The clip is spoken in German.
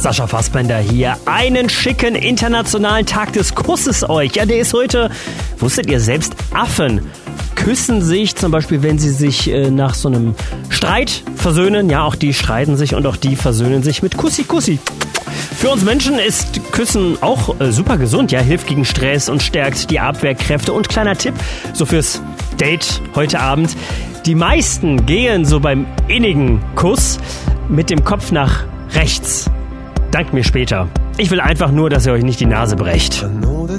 Sascha Fassbender hier. Einen schicken internationalen Tag des Kusses euch. Ja, der ist heute, wusstet ihr selbst, Affen küssen sich, zum Beispiel, wenn sie sich nach so einem Streit versöhnen. Ja, auch die streiten sich und auch die versöhnen sich mit Kussi Kussi. Für uns Menschen ist Küssen auch super gesund, ja, hilft gegen Stress und stärkt die Abwehrkräfte. Und kleiner Tipp, so fürs Date heute Abend: Die meisten gehen so beim innigen Kuss mit dem Kopf nach rechts. Dankt mir später. Ich will einfach nur, dass ihr euch nicht die Nase brecht.